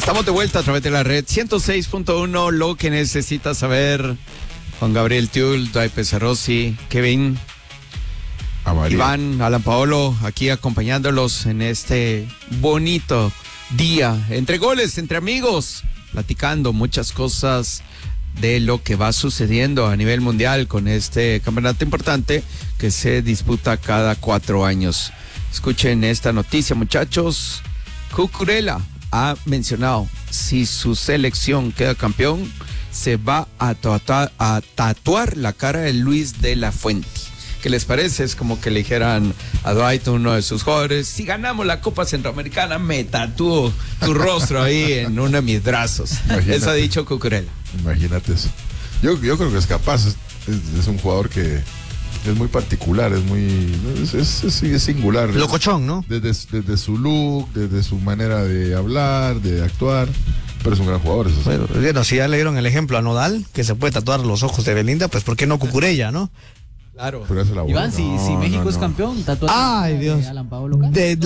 Estamos de vuelta a través de la red 106.1, lo que necesitas saber. Juan Gabriel Tiul, Dwight Pesarossi, Kevin, Iván, Alan Paolo, aquí acompañándolos en este bonito día, entre goles, entre amigos, platicando muchas cosas de lo que va sucediendo a nivel mundial con este campeonato importante que se disputa cada 4 años. Escuchen esta noticia, muchachos. Cucurella ha mencionado, si su selección queda campeón, se va a tatuar la cara de Luis de la Fuente. ¿Qué les parece? Es como que le dijeran a Dwight, uno de sus jugadores, si ganamos la Copa Centroamericana, me tatúo tu rostro ahí en uno de mis brazos. Imagínate. Eso ha dicho Cucurella. Imagínate eso. Yo creo que es capaz, es un jugador que es muy particular, es singular. Locochón, ¿no? Desde su look, desde su manera de hablar, de actuar. Pero es un gran jugador, eso sí. Bueno, si ya le dieron el ejemplo a Nodal, que se puede tatuar los ojos de Belinda, pues ¿por qué no Cucurella, no? Claro. Pero esa es la buena. Iván, si México es campeón, tatuaje. Ay, Dios. Alan Paolo.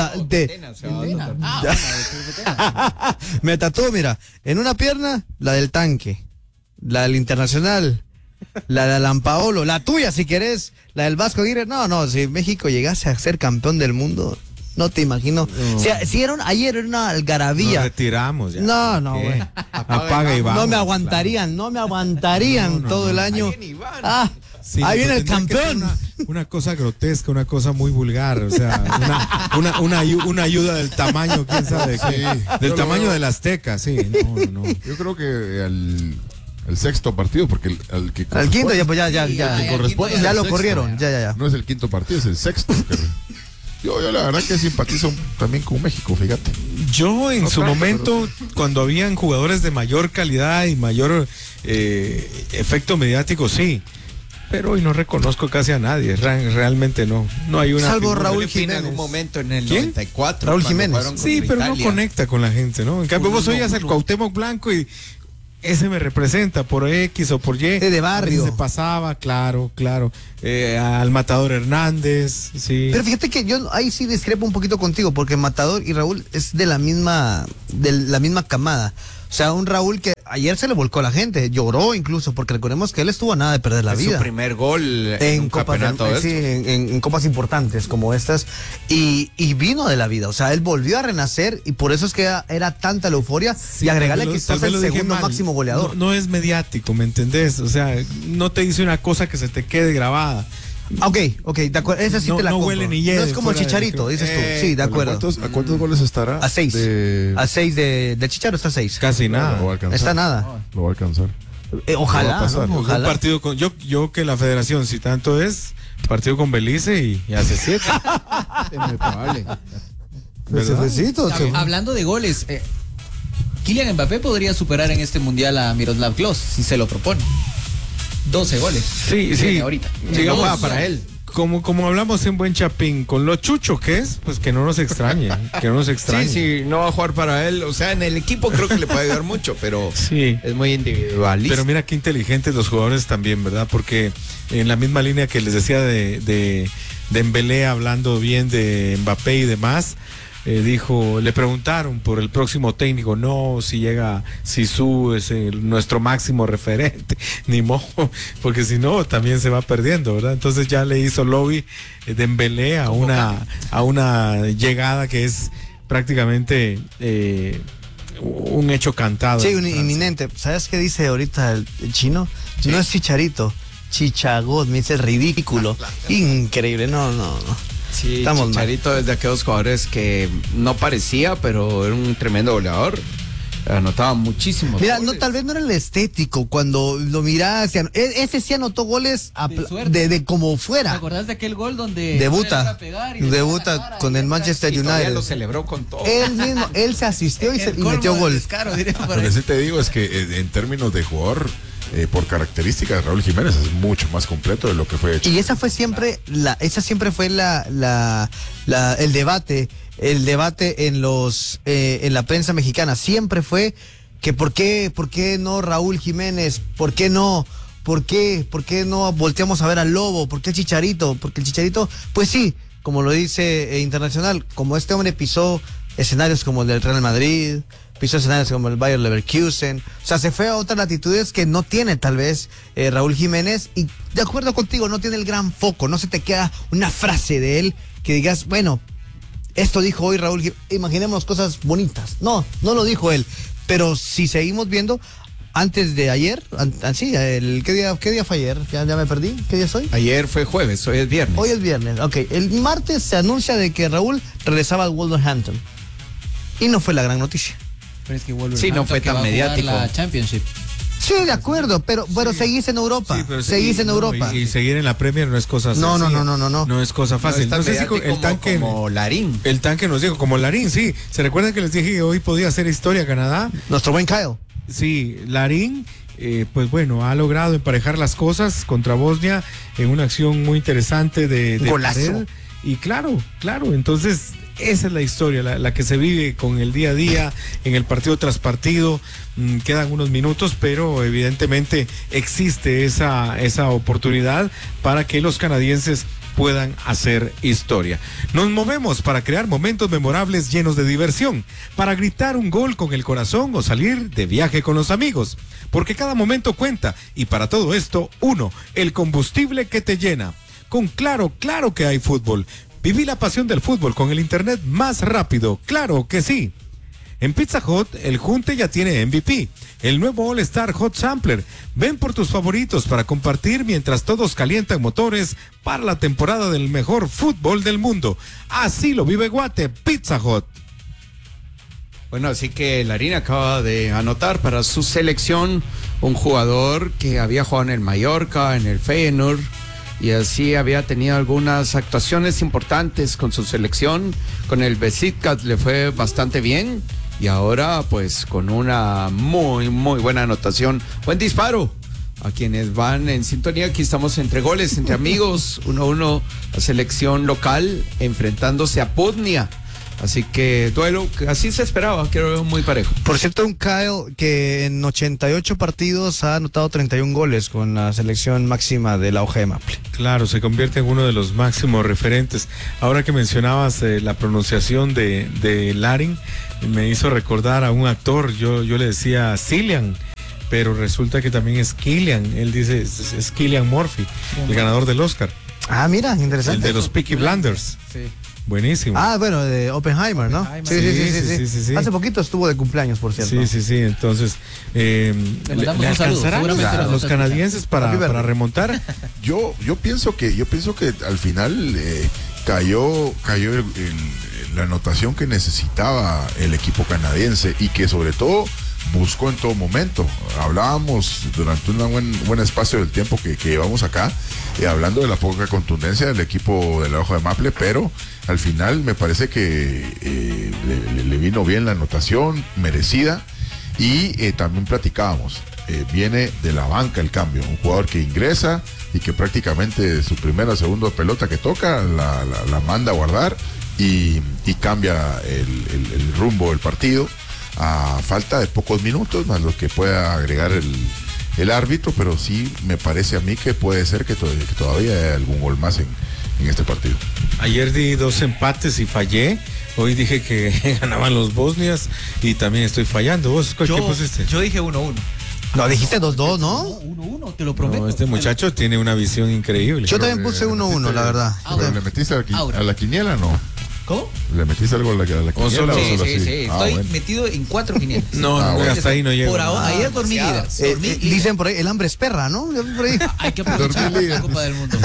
Me tatuó, mira, en una pierna, la del tanque, la del Internacional, la de Alan Paolo, la tuya si querés, la del Vasco Aguirre. No, si México llegase a ser campeón del mundo, no te imagino. No. Si ayer era una algarabía. Nos retiramos ya. No, güey. Apaga y vamos. No me aguantarían todo el año. Sí, ahí viene el campeón. Una cosa grotesca, una cosa muy vulgar, o sea, una ayuda del tamaño, quién sabe qué. Del tamaño del Azteca, sí. No. Yo creo que el sexto partido, porque al quinto ya lo corrieron, ya. No es el quinto partido, es el sexto. Yo la verdad que simpatizo también con México, fíjate. Yo en su momento, cuando habían jugadores de mayor calidad y mayor efecto mediático, sí. Pero hoy no reconozco casi a nadie, realmente no hay una. Salvo figura. Raúl Jiménez. En algún momento en el ¿Quién? 94. Raúl Jiménez. Sí, pero Italia. No conecta con la gente, ¿no? En cambio, vos oías el Cuauhtémoc Blanco y ese me representa por X o por Y. De barrio. Se pasaba, claro. Al Matador Hernández, sí. Pero fíjate que yo ahí sí discrepo un poquito contigo, porque Matador y Raúl es de la misma camada. O sea, un Raúl que ayer se le volcó a la gente, lloró incluso, porque recordemos que él estuvo a nada de perder la vida. Su primer gol en copas, en copas importantes como estas, y vino de la vida. O sea, él volvió a renacer y por eso es que era tanta la euforia, y agregarle que sos el segundo máximo goleador. No es mediático, ¿me entendés? O sea, no te dice una cosa que se te quede grabada. Ok, de acuerdo, esa sí te la compro. No huele ni hiede. No es como el Chicharito, dices tú. Sí, de acuerdo. ¿A cuántos goles estará? A 6. A 6 del Chicharo está a 6. Casi nada. Está nada. Lo va a alcanzar. Ojalá. Un partido con yo que la federación, si tanto es, partido con Belice y hace 7. Hablando de goles, Kylian Mbappé podría superar en este mundial a Miroslav Klose si se lo propone. 12 goles. Sí. Ahorita. Digamos para él. Como hablamos en Buen Chapín, con lo chucho que es, pues que no nos extrañe. Sí, no va a jugar para él. O sea, en el equipo creo que le puede ayudar mucho, pero sí, es muy individualista. Pero mira qué inteligentes los jugadores también, ¿verdad? Porque en la misma línea que les decía de Dembélé, hablando bien de Mbappé y demás, le preguntaron por el próximo técnico, no, si llega Zizou es nuestro máximo referente, ni modo, porque si no también se va perdiendo, ¿verdad? Entonces ya le hizo lobby Dembélé a una llegada que es prácticamente un hecho cantado. Sí, un inminente. ¿Sabes qué dice ahorita el chino? Sí. No es Chicharito, Chichagot, me dice ridículo. Increíble, no. Sí, Chicharito es de aquellos jugadores que no parecía, pero era un tremendo goleador. Anotaba muchísimos goles. Mira, tal vez no era el estético. Cuando lo mirás, ese sí anotó goles de como fuera. ¿Te acordás de aquel gol donde debuta con el Manchester United? Lo celebró con todo. Él se asistió y metió gol. Lo que sí te digo es que en términos de jugador, por características, Raúl Jiménez es mucho más completo de lo que fue hecho. Y esa siempre fue el debate en la prensa mexicana. Siempre fue que ¿por qué no Raúl Jiménez? ¿Por qué no volteamos a ver al Lobo? ¿Por qué el Chicharito? Porque el Chicharito, pues sí, como lo dice Internacional, como este hombre pisó escenarios como el del Real Madrid, pisó escenarios como el Bayer Leverkusen, o sea, se fue a otras latitudes que no tiene tal vez Raúl Jiménez, y de acuerdo contigo, no tiene el gran foco, no se te queda una frase de él que digas, bueno, esto dijo hoy Raúl Jiménez, imaginemos cosas bonitas. No lo dijo él, pero si seguimos viendo, antes de ayer, ¿qué día fue ayer? Ya me perdí, ¿qué día es hoy? Ayer fue jueves, hoy es viernes. Hoy es viernes, ok. El martes se anuncia de que Raúl regresaba al Wolverhampton, y no fue la gran noticia. Pero es que Sí, no fue que va tan a jugar mediático. la Championship. Sí, de acuerdo, pero seguís en Europa. Sí, pero seguís en Europa. Y seguir en la Premier no es cosa No. sencilla. No es cosa fácil. No es tan sé si mediático el tanque. como Larín. El tanque nos dijo, como Larín, sí. ¿Se recuerdan que les dije que hoy podía hacer historia Canadá? Nuestro buen Kyle. Sí, Larín, pues bueno, ha logrado emparejar las cosas contra Bosnia en una acción muy interesante de Golazo. pared. Y claro, entonces esa es la historia, la que se vive con el día a día, en el partido tras partido. Quedan unos minutos, pero evidentemente existe esa oportunidad para que los canadienses puedan hacer historia. Nos movemos para crear momentos memorables llenos de diversión, para gritar un gol con el corazón o salir de viaje con los amigos, porque cada momento cuenta, y para todo esto, el combustible que te llena. Con Claro que hay fútbol. Viví la pasión del fútbol con el internet más rápido, claro que sí. En Pizza Hut, el junte ya tiene MVP, el nuevo All Star Hot Sampler. Ven por tus favoritos para compartir mientras todos calientan motores para la temporada del mejor fútbol del mundo. Así lo vive Guate, Pizza Hut. Bueno, así que Larín acaba de anotar para su selección un jugador que había jugado en el Mallorca, en el Feyenoord, y así había tenido algunas actuaciones importantes con su selección. Con el Besiktas le fue bastante bien, y ahora pues con una muy buena anotación, buen disparo. A quienes van en sintonía, aquí estamos entre goles, entre amigos, 1-1 la selección local enfrentándose a Bosnia. Así que duelo, así se esperaba, creo muy parejo. Por cierto, un Kyle que en 88 partidos ha anotado 31 goles con la selección máxima de la hoja de Maple. Claro, se convierte en uno de los máximos referentes. Ahora que mencionabas la pronunciación de Larin, me hizo recordar a un actor. Yo le decía Cillian, pero resulta que también es Killian. Él dice es Cillian Murphy, el ganador del Oscar. Ah, mira, interesante. El de los Peaky Blinders. Sí. Buenísimo. Ah, bueno, de Oppenheimer, ¿no? Sí. Hace poquito estuvo de cumpleaños, por cierto. Sí. Entonces, ¿le alcanzarán los canadienses para remontar? Yo pienso que al final cayó la anotación que necesitaba el equipo canadiense, y que sobre todo buscó en todo momento. Hablábamos durante un buen espacio del tiempo que llevamos acá, hablando de la poca contundencia del equipo de la hoja de Maple, pero al final me parece que le vino bien la anotación, merecida, y también platicábamos, viene de la banca el cambio, un jugador que ingresa y que prácticamente su primera o segunda pelota que toca la manda a guardar y cambia el rumbo del partido a falta de pocos minutos, más lo que pueda agregar el árbitro, pero sí me parece a mí que puede ser que todavía hay algún gol más en este partido. Ayer di 2 empates y fallé. Hoy dije que ganaban los bosnias y también estoy fallando. ¿Vos qué pusiste? Yo dije 1-1. No, dijiste 2-2, ¿no? 1-1, te lo prometo. No, este muchacho tiene una visión increíble. Yo también puse 1-1, la verdad. ¿Pero le metiste a la quiniela, no? ¿Cómo? ¿Le metiste algo a la quiniela? solo- o Sí, solo sí. así? Estoy Bueno. metido en 4 quinielas. No, bueno. hasta ahí no llego. Por ahora, ayer dormí líder. Dormí líder. Dicen por ahí, el hambre es perra, ¿no? Por ahí. Hay que aprovechar Dormí la líder. Copa del Mundo.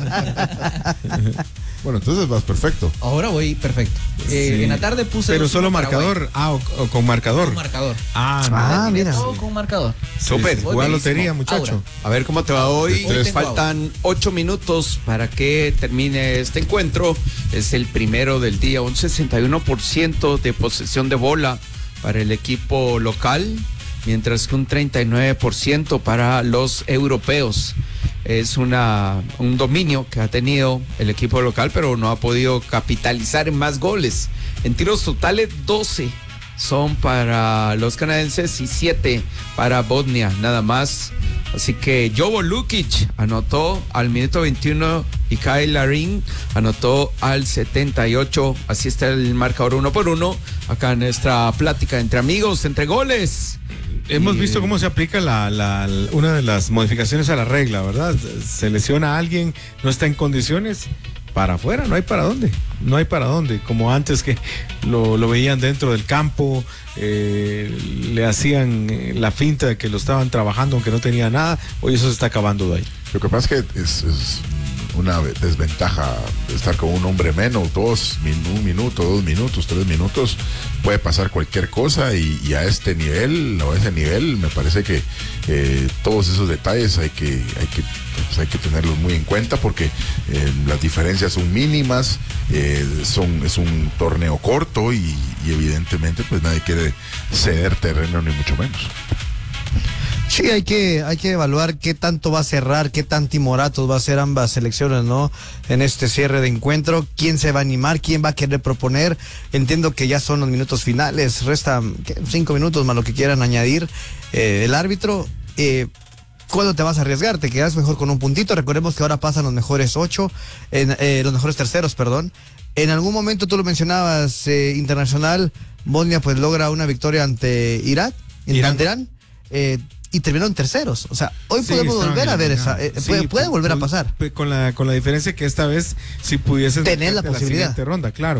Bueno, entonces vas perfecto. Ahora voy perfecto. Sí. En la tarde puse. Pero 2-1 solo Paraguay. marcador. O con marcador. Con marcador. Ah, mira. Todo con marcador. Súper. Voy Juega bellísimo. lotería, muchacho. Ahora, A ver cómo te va hoy. Hoy tengo Faltan 8 minutos para que termine este encuentro. Es el primero del día, un 61% de posesión de bola para el equipo local, mientras que un 39% para los europeos. Es un dominio que ha tenido el equipo local, pero no ha podido capitalizar en más goles. En tiros totales, 12 son para los canadienses y 7 para Bosnia, nada más. Así que Jovo Lukic anotó al minuto 21 y Kyle Larin anotó al 78. Así está el marcador 1-1 acá en nuestra plática entre amigos, entre goles. Hemos visto cómo se aplica una de las modificaciones a la regla, ¿verdad? Se lesiona a alguien, no está en condiciones, para afuera, no hay para dónde, como antes que lo veían dentro del campo, le hacían la finta de que lo estaban trabajando aunque no tenía nada. Hoy eso se está acabando de ahí. Lo que pasa es que es una desventaja estar con un hombre menos, 1 minuto, 2 minutos, 3 minutos, puede pasar cualquier cosa y a este nivel o a ese nivel me parece que todos esos detalles hay que tenerlos muy en cuenta porque las diferencias son mínimas, es un torneo corto y evidentemente pues nadie quiere ceder terreno ni mucho menos. Sí, hay que evaluar qué tanto va a cerrar, qué tan timoratos va a ser ambas selecciones, ¿no? En este cierre de encuentro, quién se va a animar, quién va a querer proponer. Entiendo que ya son los minutos finales, restan 5 minutos más lo que quieran añadir el árbitro. ¿Cuándo te vas a arriesgar? ¿Te quedas mejor con un puntito? Recordemos que ahora pasan los mejores los mejores terceros, perdón. En algún momento tú lo mencionabas, Internacional, Bosnia pues logra una victoria ante Irán. Y terminaron terceros. O sea, hoy sí, podemos volver a ver esa. Puede volver a pasar. Con la diferencia que esta vez sí pudiesen tener la posibilidad. La ronda, claro.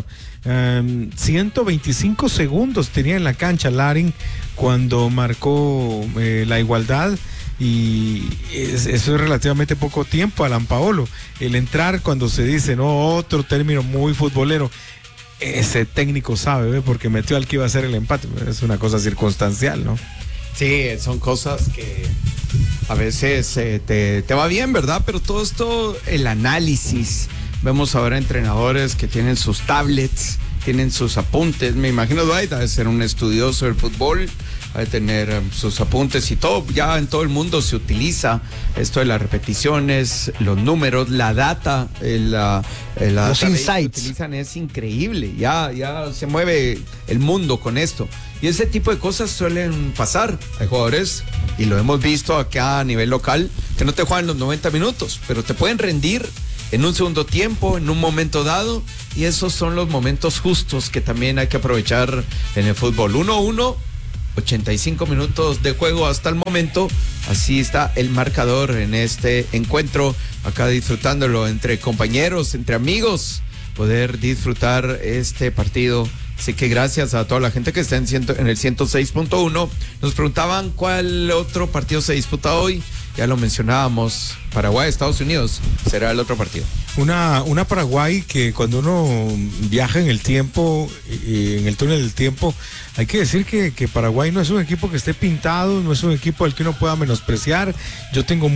125 segundos tenía en la cancha Larin cuando marcó la igualdad. Y eso es relativamente poco tiempo a Lampaolo. El entrar cuando se dice, no, otro término muy futbolero. Ese técnico sabe, ¿ve? Porque metió al que iba a hacer el empate. Es una cosa circunstancial, ¿no? Sí, son cosas que a veces te va bien, ¿verdad? Pero todo esto, el análisis. Vemos ahora entrenadores que tienen sus tablets, tienen sus apuntes. Me imagino Dwight debe ser un estudioso del fútbol, ha de tener sus apuntes y todo. Ya en todo el mundo se utiliza esto de las repeticiones, los números, la data, los insights que utilizan es increíble. Ya se mueve el mundo con esto. Y ese tipo de cosas suelen pasar. Hay jugadores, y lo hemos visto acá a nivel local, que no te juegan los 90 minutos, pero te pueden rendir en un segundo tiempo, en un momento dado, y esos son los momentos justos que también hay que aprovechar en el fútbol. 1-1, 85 minutos de juego hasta el momento. Así está el marcador en este encuentro, acá disfrutándolo entre compañeros, entre amigos, poder disfrutar este partido. Así que gracias a toda la gente que está en el 106.1. Nos preguntaban cuál otro partido se disputa hoy. Ya lo mencionábamos, Paraguay, Estados Unidos será el otro partido. Una Paraguay que cuando uno viaja en el tiempo, en el túnel del tiempo, hay que decir que Paraguay no es un equipo que esté pintado, no es un equipo al que uno pueda menospreciar. Yo tengo